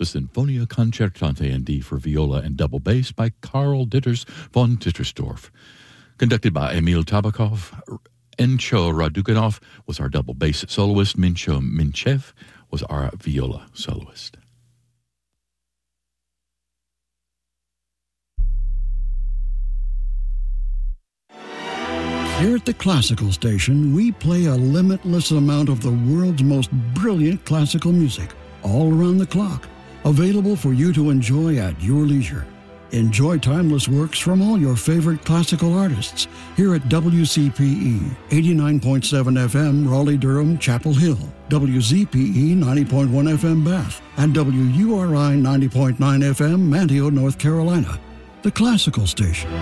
the Sinfonia Concertante in D for viola and double bass by Karl Ditters von Dittersdorf. Conducted by Emil Tabakov, Encho Raduganov was our double bass soloist, Mincho Minchev was our viola soloist. Here at the Classical Station, we play a limitless amount of the world's most brilliant classical music, all around the clock, available for you to enjoy at your leisure. Enjoy timeless works from all your favorite classical artists here at WCPE 89.7 FM Raleigh-Durham Chapel Hill, WZPE 90.1 FM Bath, and WURI 90.9 FM Manteo, North Carolina. The Classical Station.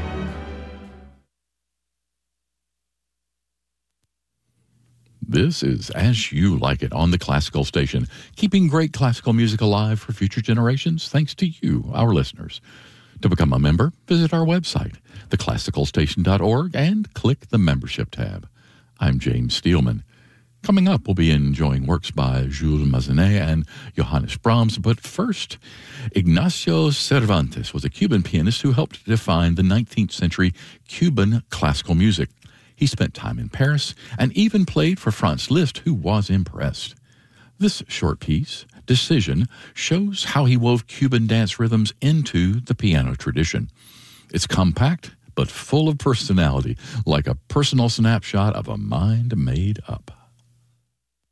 This is As You Like It on the Classical Station, keeping great classical music alive for future generations thanks to you, our listeners. To become a member, visit our website, theclassicalstation.org, and click the membership tab. I'm James Steelman. Coming up, we'll be enjoying works by Jules Massenet and Johannes Brahms, but first, Ignacio Cervantes was a Cuban pianist who helped define the 19th century Cuban classical music. He spent time in Paris and even played for Franz Liszt, who was impressed. This short piece, Decision, shows how he wove Cuban dance rhythms into the piano tradition. It's compact, but full of personality, like a personal snapshot of a mind made up.